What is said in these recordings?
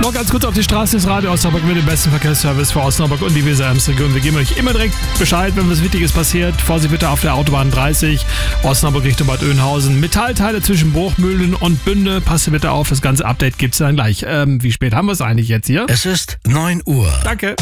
Noch ganz kurz auf die Straße des Radio Osnabrück mit dem besten Verkehrsservice für Osnabrück und die Weser-Ems-Region. Wir geben euch immer direkt Bescheid, wenn was Wichtiges passiert. Vorsicht bitte auf der Autobahn 30, Osnabrück Richtung Bad Oeynhausen. Metallteile zwischen Bruchmühlen und Bünde. Passt bitte auf, das ganze Update gibt's dann gleich. Wie spät haben wir es eigentlich jetzt hier? Es ist 9 Uhr. Danke.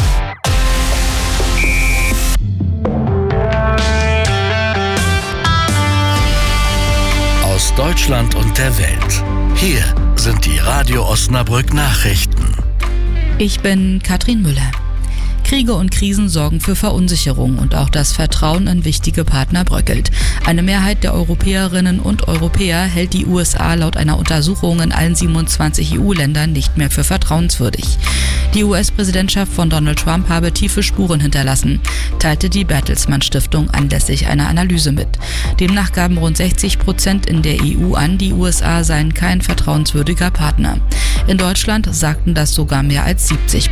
Aus Deutschland und der Welt. Hier sind die Radio Osnabrück Nachrichten. Ich bin Katrin Müller. Kriege und Krisen sorgen für Verunsicherung und auch das Vertrauen in wichtige Partner bröckelt. Eine Mehrheit der Europäerinnen und Europäer hält die USA laut einer Untersuchung in allen 27 EU-Ländern nicht mehr für vertrauenswürdig. Die US-Präsidentschaft von Donald Trump habe tiefe Spuren hinterlassen, teilte die Bertelsmann Stiftung anlässlich einer Analyse mit. Demnach gaben rund 60% in der EU an, die USA seien kein vertrauenswürdiger Partner. In Deutschland sagten das sogar mehr als 70%.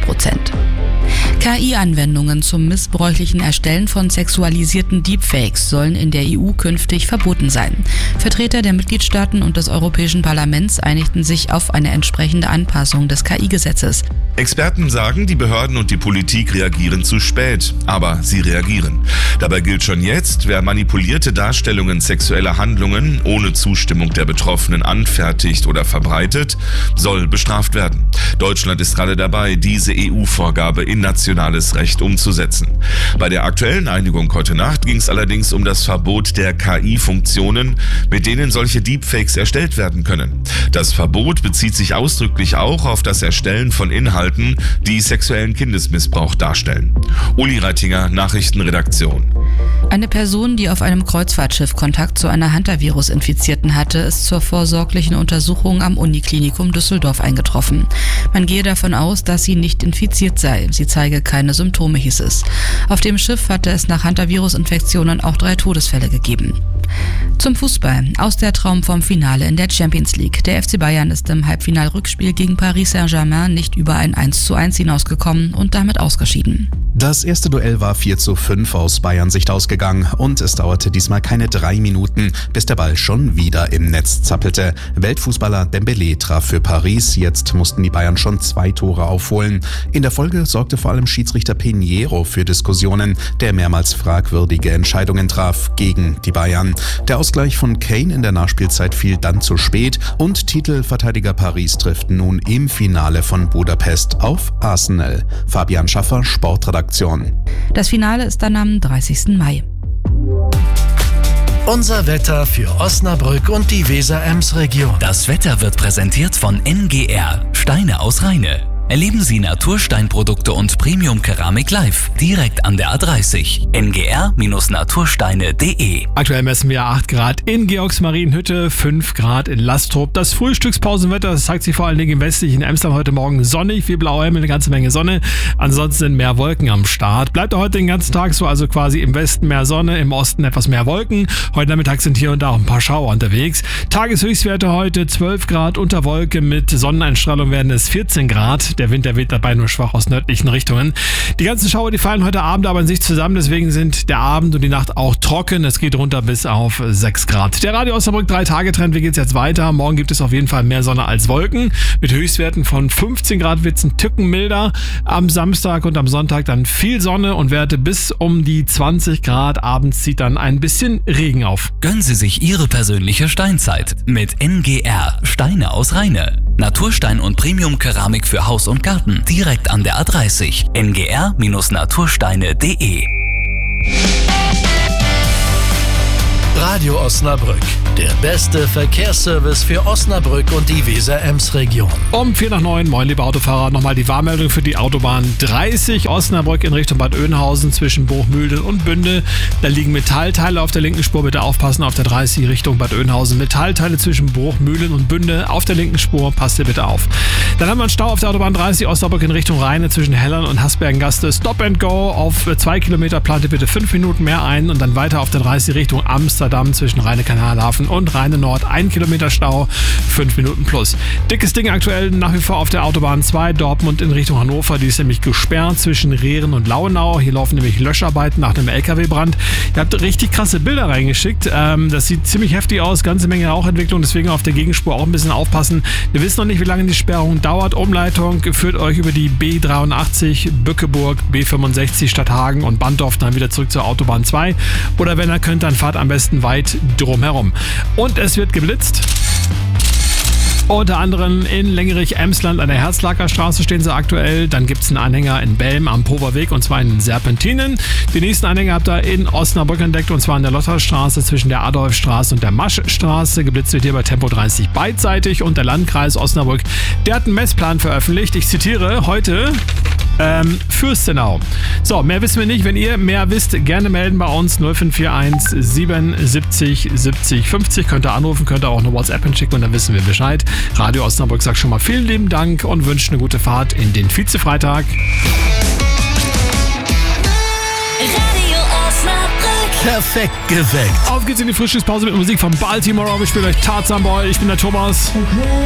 KI-Anwendungen zum missbräuchlichen Erstellen von sexualisierten Deepfakes sollen in der EU künftig verboten sein. Vertreter der Mitgliedstaaten und des Europäischen Parlaments einigten sich auf eine entsprechende Anpassung des KI-Gesetzes. Experten sagen, die Behörden und die Politik reagieren zu spät, aber sie reagieren. Dabei gilt schon jetzt, wer manipulierte Darstellungen sexueller Handlungen ohne Zustimmung der Betroffenen anfertigt oder verbreitet, soll bestraft werden. Deutschland ist gerade dabei, diese EU-Vorgabe in nationales Recht umzusetzen. Bei der aktuellen Einigung heute Nacht ging es allerdings um das Verbot der KI-Funktionen, mit denen solche Deepfakes erstellt werden können. Das Verbot bezieht sich ausdrücklich auch auf das Erstellen von Inhalten, die sexuellen Kindesmissbrauch darstellen. Uli Reitinger, Nachrichtenredaktion. Eine Person, die auf einem Kreuzfahrtschiff Kontakt zu einer Hantavirus-Infizierten hatte, ist zur vorsorglichen Untersuchung am Uniklinikum Düsseldorf eingetroffen. Man gehe davon aus, dass sie nicht infiziert sei. Sie zeige keine Symptome, hieß es. Auf dem Schiff hatte es nach Hantavirus-Infektionen auch 3 Todesfälle gegeben. Zum Fußball. Aus der Traum vom Finale in der Champions League. Der FC Bayern ist im Halbfinal-Rückspiel gegen Paris Saint-Germain nicht über ein 1:1 hinausgekommen und damit ausgeschieden. Das erste Duell war 4:5 aus Bayern-Sicht ausgegangen und es dauerte diesmal keine 3 Minuten, bis der Ball schon wieder im Netz zappelte. Weltfußballer Dembélé traf für Paris, jetzt mussten die Bayern schon 2 Tore aufholen. In der Folge sorgte vor allem Schiedsrichter Pinheiro für Diskussionen, der mehrmals fragwürdige Entscheidungen traf gegen die Bayern. Der Ausgleich von Kane in der Nachspielzeit fiel dann zu spät und Titelverteidiger Paris trifft nun im Finale von Budapest auf Arsenal. Fabian Schaffer, Sportredaktion. Das Finale ist dann am 30. Mai. Unser Wetter für Osnabrück und die Weser-Ems-Region. Das Wetter wird präsentiert von NGR, Steine aus Rheine. Erleben Sie Natursteinprodukte und Premium-Keramik live, direkt an der A30. ngr-natursteine.de. Aktuell messen wir 8 Grad in Georgsmarienhütte, 5 Grad in Lastrop. Das Frühstückspausenwetter, das zeigt sich vor allen Dingen im westlichen Emsland heute Morgen sonnig, viel blauer Himmel, eine ganze Menge Sonne. Ansonsten sind mehr Wolken am Start. Bleibt heute den ganzen Tag so, also quasi im Westen mehr Sonne, im Osten etwas mehr Wolken. Heute Nachmittag sind hier und da auch ein paar Schauer unterwegs. Tageshöchstwerte heute 12 Grad unter Wolke, mit Sonneneinstrahlung werden es 14 Grad. Der Wind weht dabei nur schwach aus nördlichen Richtungen. Die ganzen Schauer, die fallen heute Abend aber in sich zusammen, deswegen sind der Abend und die Nacht auch trocken. Es geht runter bis auf 6 Grad. Der Radio Osnabrück 3-Tage-Trend, wie geht's jetzt weiter? Morgen gibt es auf jeden Fall mehr Sonne als Wolken. Mit Höchstwerten von 15 Grad wird's ein Tücken milder. Am Samstag und am Sonntag dann viel Sonne und Werte bis um die 20 Grad. Abends zieht dann ein bisschen Regen auf. Gönnen Sie sich Ihre persönliche Steinzeit mit NGR, Steine aus Rheine. Naturstein und Premium-Keramik für Haus und Garten, direkt an der A30. ngr-natursteine.de. Radio Osnabrück, der beste Verkehrsservice für Osnabrück und die Weser-Ems-Region. Um 8:45, moin liebe Autofahrer, nochmal die Warnmeldung für die Autobahn 30 Osnabrück in Richtung Bad Oeynhausen zwischen Bruchmühlen und Bünde. Da liegen Metallteile auf der linken Spur, bitte aufpassen auf der 30 Richtung Bad Oeynhausen. Metallteile zwischen Bruchmühlen und Bünde auf der linken Spur, passt ihr bitte auf. Dann haben wir einen Stau auf der Autobahn 30 Osnabrück in Richtung Rheine zwischen Hellern und Hasbergengaste. Stop and Go auf 2 Kilometer, plant ihr bitte 5 Minuten mehr ein und dann weiter auf der 30 Richtung Amster Amsterdam zwischen Rheine-Kanalhafen und Rheine Nord 1 Kilometer Stau, 5 Minuten plus. Dickes Ding aktuell nach wie vor auf der Autobahn 2 Dortmund in Richtung Hannover. Die ist nämlich gesperrt zwischen Rehren und Lauenau. Hier laufen nämlich Löscharbeiten nach einem LKW-Brand. Ihr habt richtig krasse Bilder reingeschickt. Das sieht ziemlich heftig aus. Ganze Menge Rauchentwicklung. Deswegen auf der Gegenspur auch ein bisschen aufpassen. Wir wissen noch nicht, wie lange die Sperrung dauert. Umleitung führt euch über die B83 Bückeburg, B65 Stadthagen und Banddorf dann wieder zurück zur Autobahn 2. Oder wenn ihr könnt, dann fahrt am besten weit drumherum. Und es wird geblitzt. Unter anderem in Lengerich-Emsland an der Herzlaker Straße stehen sie aktuell. Dann gibt es einen Anhänger in Belm am Poverweg und zwar in Serpentinen. Den nächsten Anhänger habt ihr in Osnabrück entdeckt und zwar an der Lotterstraße zwischen der Adolfstraße und der Maschstraße. Geblitzt wird hier bei Tempo 30 beidseitig und der Landkreis Osnabrück, der hat einen Messplan veröffentlicht. Ich zitiere heute Fürstenau. So, mehr wissen wir nicht. Wenn ihr mehr wisst, gerne melden bei uns 0541 77 70 50. Könnt ihr anrufen, könnt ihr auch eine WhatsApp hinschicken und dann wissen wir Bescheid. Radio Osnabrück sagt schon mal vielen lieben Dank und wünscht eine gute Fahrt in den Vize-Freitag. Radio Osnabrück. Perfekt geweckt. Auf geht's in die Frühstückspause mit Musik von Baltimore. Ich spiele euch Tarzan Boy. Ich bin der Thomas.